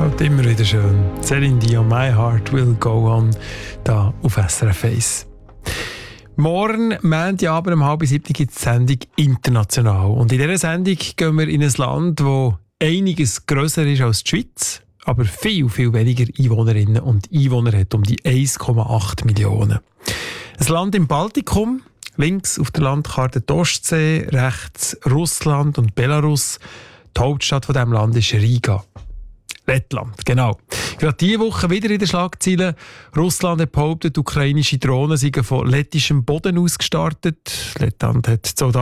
Halt immer wieder schön. Celine Dion, My Heart Will Go On, da auf SRF 1. Morgen, Montagabend um 6:30 gibt es die Sendung «International». Und in dieser Sendung gehen wir in ein Land, das einiges grösser ist als die Schweiz, aber viel, viel weniger Einwohnerinnen und Einwohner hat, um die 1,8 Millionen. Ein Land im Baltikum, links auf der Landkarte die Ostsee, rechts Russland und Belarus. Die Hauptstadt von diesem Land ist Riga. Lettland, genau. Gerade diese Woche wieder in den Schlagzeilen. Russland hat behauptet, ukrainische Drohnen seien von lettischem Boden aus gestartet. Lettland hat